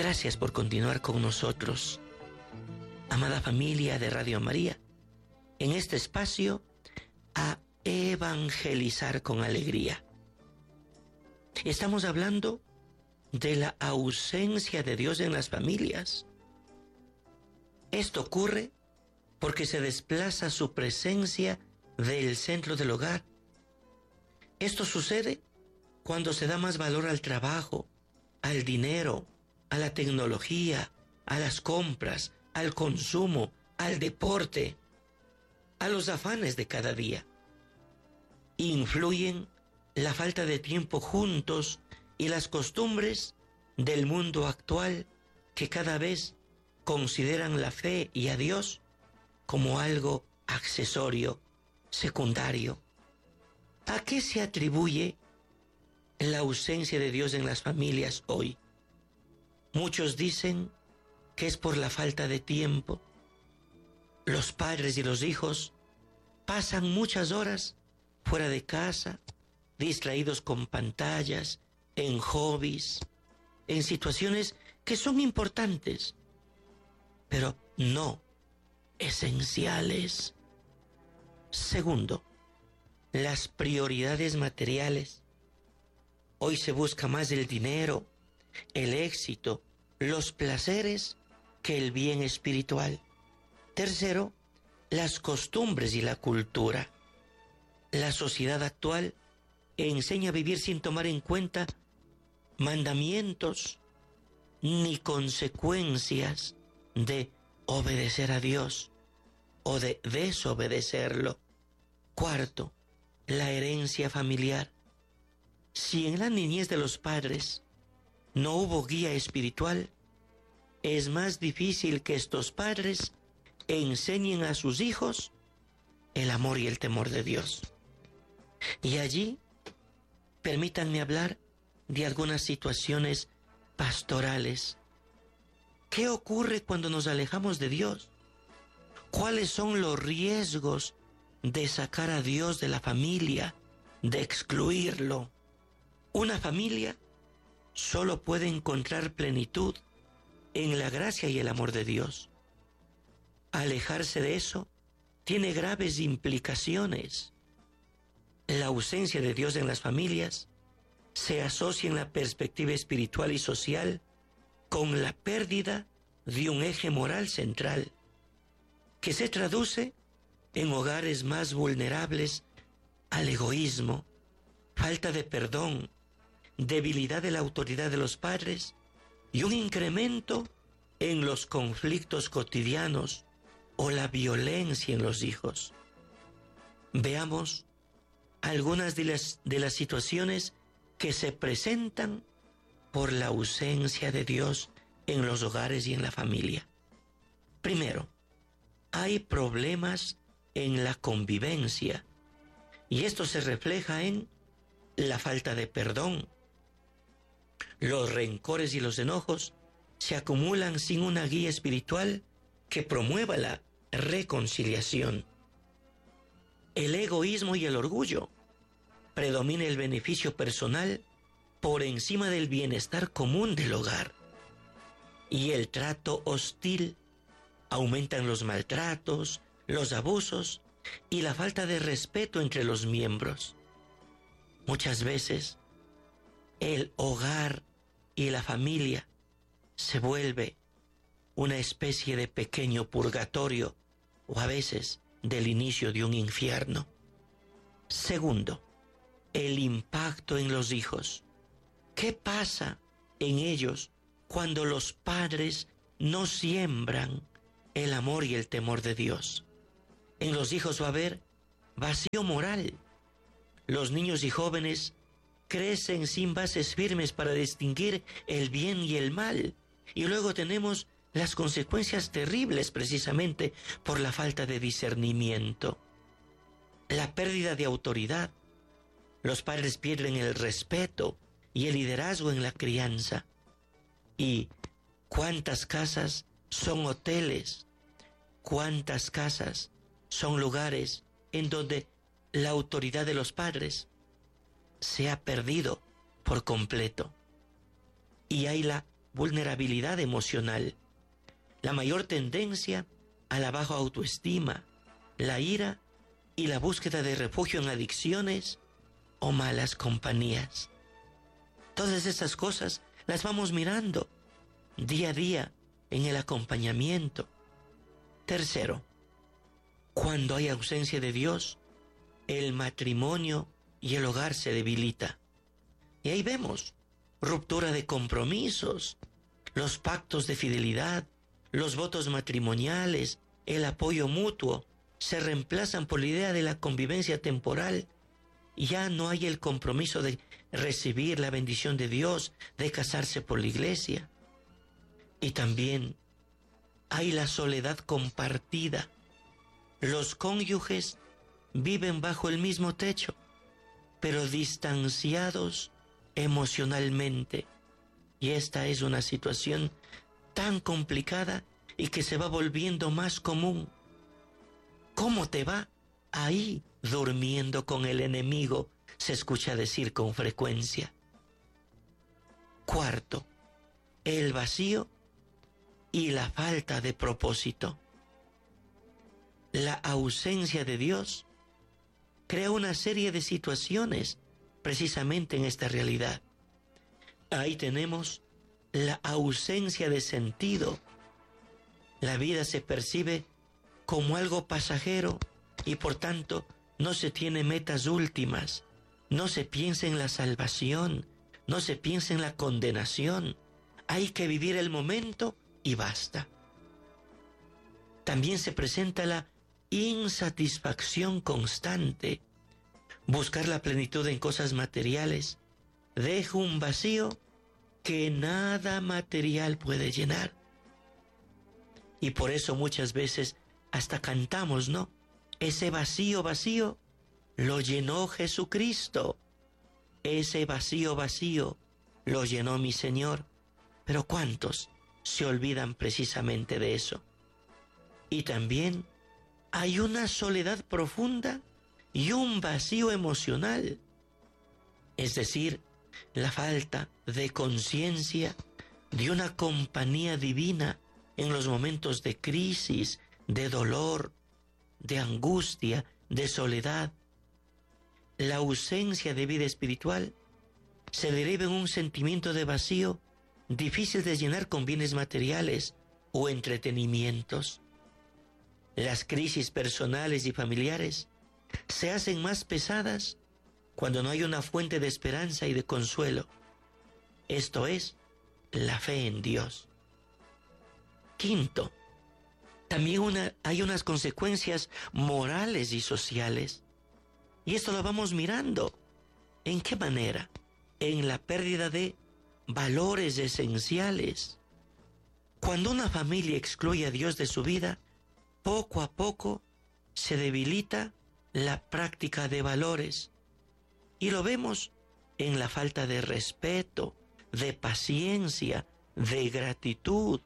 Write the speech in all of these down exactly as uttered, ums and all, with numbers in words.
Gracias por continuar con nosotros, amada familia de Radio María, en este espacio a evangelizar con alegría. Estamos hablando de la ausencia de Dios en las familias. Esto ocurre porque se desplaza su presencia del centro del hogar. Esto sucede cuando se da más valor al trabajo, al dinero, a la tecnología, a las compras, al consumo, al deporte, a los afanes de cada día. Influyen la falta de tiempo juntos y las costumbres del mundo actual que cada vez consideran la fe y a Dios como algo accesorio, secundario. ¿A qué se atribuye la ausencia de Dios en las familias hoy? Muchos dicen que es por la falta de tiempo. Los padres y los hijos pasan muchas horas fuera de casa, distraídos con pantallas, en hobbies, en situaciones que son importantes, pero no esenciales. Segundo, las prioridades materiales. Hoy se busca más el dinero, el éxito, los placeres que el bien espiritual. Tercero, las costumbres y la cultura. La sociedad actual enseña a vivir sin tomar en cuenta mandamientos ni consecuencias de obedecer a Dios o de desobedecerlo. Cuarto, la herencia familiar. Si en la niñez de los padres no hubo guía espiritual, es más difícil que estos padres enseñen a sus hijos el amor y el temor de Dios. Y allí, permítanme hablar de algunas situaciones pastorales. ¿Qué ocurre cuando nos alejamos de Dios? ¿Cuáles son los riesgos de sacar a Dios de la familia, de excluirlo? Una familia solo puede encontrar plenitud en la gracia y el amor de Dios. Alejarse de eso tiene graves implicaciones. La ausencia de Dios en las familias se asocia en la perspectiva espiritual y social con la pérdida de un eje moral central, que se traduce en hogares más vulnerables al egoísmo, falta de perdón, debilidad de la autoridad de los padres y un incremento en los conflictos cotidianos o la violencia en los hijos. Veamos algunas de las, de las situaciones que se presentan por la ausencia de Dios en los hogares y en la familia. Primero, hay problemas en la convivencia y esto se refleja en la falta de perdón. Los rencores y los enojos se acumulan sin una guía espiritual que promueva la reconciliación. El egoísmo y el orgullo. Predomina el beneficio personal por encima del bienestar común del hogar. Y el trato hostil. Aumentan los maltratos, los abusos y la falta de respeto entre los miembros. Muchas veces, el hogar y la familia se vuelve una especie de pequeño purgatorio o a veces del inicio de un infierno. Segundo, el impacto en los hijos. ¿Qué pasa en ellos cuando los padres no siembran el amor y el temor de Dios? En los hijos va a haber vacío moral. Los niños y jóvenes crecen sin bases firmes para distinguir el bien y el mal. Y luego tenemos las consecuencias terribles precisamente por la falta de discernimiento. La pérdida de autoridad. Los padres pierden el respeto y el liderazgo en la crianza. ¿Y cuántas casas son hoteles? ¿Cuántas casas son lugares en donde la autoridad de los padres se ha perdido por completo? Y hay la vulnerabilidad emocional, la mayor tendencia a la baja autoestima, la ira y la búsqueda de refugio en adicciones o malas compañías. Todas estas cosas las vamos mirando día a día en el acompañamiento. Tercero, cuando hay ausencia de Dios, el matrimonio y el hogar se debilita. Y ahí vemos ruptura de compromisos, los pactos de fidelidad, los votos matrimoniales, el apoyo mutuo, se reemplazan por la idea de la convivencia temporal. Ya no hay el compromiso de recibir la bendición de Dios, de casarse por la iglesia. Y también hay la soledad compartida. Los cónyuges viven bajo el mismo techo, pero distanciados emocionalmente. Y esta es una situación tan complicada y que se va volviendo más común. ¿Cómo te va? Ahí, durmiendo con el enemigo, se escucha decir con frecuencia. Cuarto, el vacío y la falta de propósito. La ausencia de Dios crea una serie de situaciones precisamente en esta realidad. Ahí tenemos la ausencia de sentido. La vida se percibe como algo pasajero y por tanto no se tiene metas últimas, no se piensa en la salvación, no se piensa en la condenación. Hay que vivir el momento y basta. También se presenta la insatisfacción constante. Buscar la plenitud en cosas materiales deja un vacío que nada material puede llenar. Y por eso muchas veces hasta cantamos, ¿no? Ese vacío, vacío, lo llenó Jesucristo. Ese vacío, vacío, lo llenó mi Señor. Pero ¿cuántos se olvidan precisamente de eso? Y también hay una soledad profunda y un vacío emocional. Es decir, la falta de conciencia de una compañía divina en los momentos de crisis, de dolor, de angustia, de soledad. La ausencia de vida espiritual se deriva en un sentimiento de vacío difícil de llenar con bienes materiales o entretenimientos. Las crisis personales y familiares se hacen más pesadas cuando no hay una fuente de esperanza y de consuelo. Esto es la fe en Dios. Quinto, también una, hay unas consecuencias morales y sociales. Y esto lo vamos mirando. ¿En qué manera? En la pérdida de valores esenciales. Cuando una familia excluye a Dios de su vida, poco a poco se debilita la práctica de valores. Y lo vemos en la falta de respeto, de paciencia, de gratitud.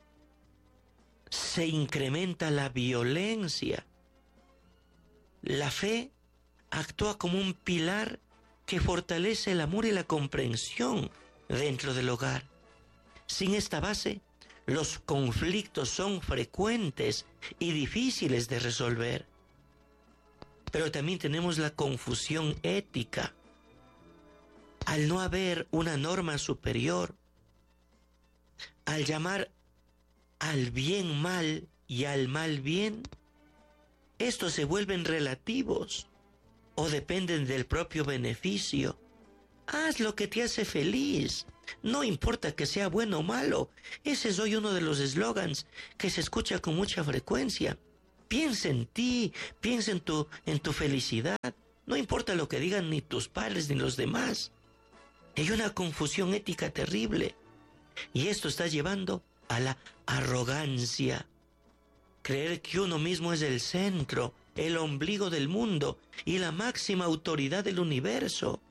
Se incrementa la violencia. La fe actúa como un pilar que fortalece el amor y la comprensión dentro del hogar. Sin esta base, los conflictos son frecuentes y difíciles de resolver. Pero también tenemos la confusión ética. Al no haber una norma superior, al llamar al bien mal y al mal bien, estos se vuelven relativos o dependen del propio beneficio. Haz lo que te hace feliz, no importa que sea bueno o malo. Ese es hoy uno de los eslogans que se escucha con mucha frecuencia. Piensa en ti, piensa en tu, en tu felicidad, no importa lo que digan ni tus padres ni los demás. Hay una confusión ética terrible y esto está llevando a la arrogancia. Creer que uno mismo es el centro, el ombligo del mundo y la máxima autoridad del universo.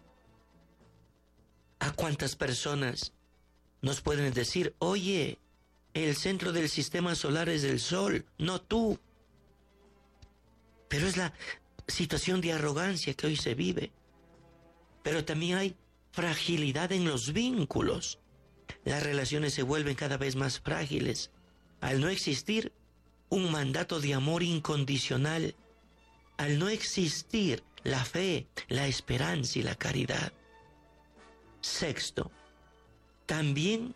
¿A cuántas personas nos pueden decir, oye, el centro del sistema solar es el sol, no tú? Pero es la situación de arrogancia que hoy se vive. Pero también hay fragilidad en los vínculos. las relaciones se vuelven cada vez más frágiles, al no existir un mandato de amor incondicional, al no existir la fe, la esperanza y la caridad. Sexto, también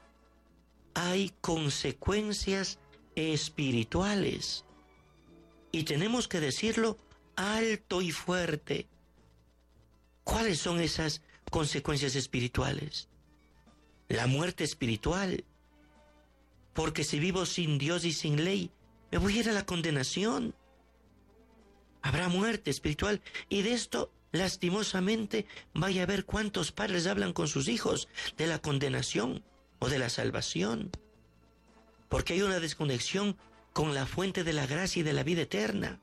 hay consecuencias espirituales, y tenemos que decirlo alto y fuerte. ¿Cuáles son esas consecuencias espirituales? La muerte espiritual, porque si vivo sin Dios y sin ley, me voy a ir a la condenación. Habrá muerte espiritual, y de esto, lastimosamente, vaya a ver cuántos padres hablan con sus hijos de la condenación o de la salvación, porque hay una desconexión con la fuente de la gracia y de la vida eterna.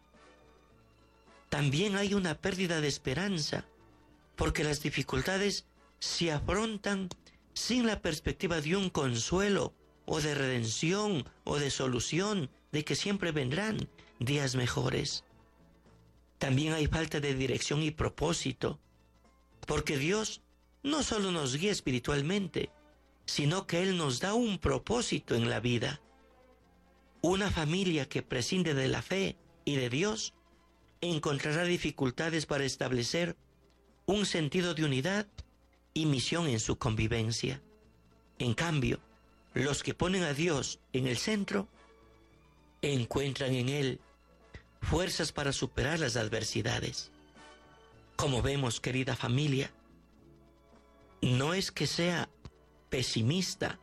También hay una pérdida de esperanza, porque las dificultades se afrontan sin la perspectiva de un consuelo, o de redención, o de solución, de que siempre vendrán días mejores. También hay falta de dirección y propósito, porque Dios no solo nos guía espiritualmente, sino que Él nos da un propósito en la vida. Una familia que prescinde de la fe y de Dios encontrará dificultades para establecer un sentido de unidad y misión en su convivencia. En cambio, los que ponen a Dios en el centro encuentran en Él fuerzas para superar las adversidades. Como vemos, querida familia, no es que sea pesimista,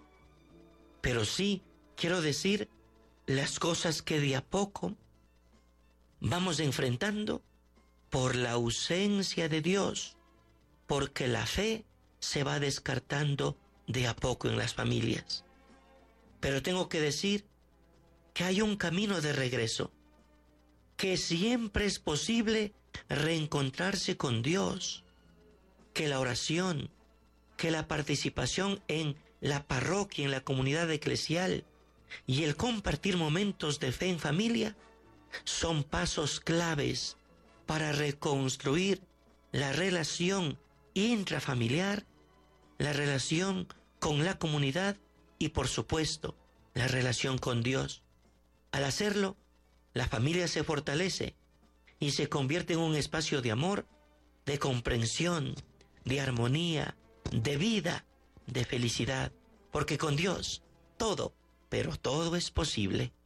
pero sí quiero decir las cosas que de a poco vamos enfrentando por la ausencia de Dios, porque la fe se va descartando de a poco en las familias. Pero tengo que decir que hay un camino de regreso, que siempre es posible reencontrarse con Dios, que la oración, que la participación en la parroquia, en la comunidad eclesial, y el compartir momentos de fe en familia son pasos claves para reconstruir la relación intrafamiliar, la relación con la comunidad y, por supuesto, la relación con Dios. Al hacerlo, la familia se fortalece y se convierte en un espacio de amor, de comprensión, de armonía, de vida, de felicidad, porque con Dios todo, pero todo es posible.